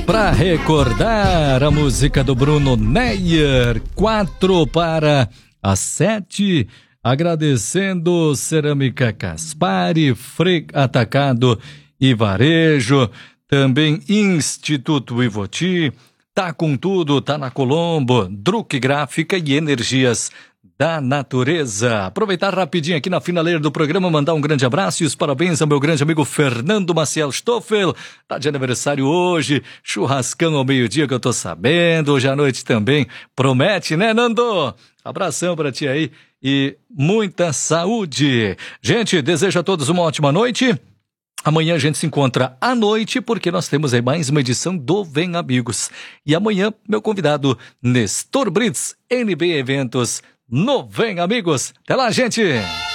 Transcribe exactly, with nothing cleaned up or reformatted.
Para recordar a música do Bruno Neyer, quatro para as sete, agradecendo Cerâmica Caspari, Frei Atacado e Varejo, também Instituto Ivoti, tá com tudo, tá na Colombo, Druck Gráfica e Energias da Natureza. Aproveitar rapidinho aqui na finaleira do programa, mandar um grande abraço e os parabéns ao meu grande amigo Fernando Maciel Stoffel, tá de aniversário hoje, churrascão ao meio-dia que eu tô sabendo, hoje à noite também, promete, né, Nando? Abração pra ti aí e muita saúde. Gente, desejo a todos uma ótima noite. Amanhã a gente se encontra à noite, porque nós temos aí mais uma edição do Vem Amigos. E amanhã, meu convidado, Nestor Brits, N B Eventos, no Vem Amigos. Até lá, gente!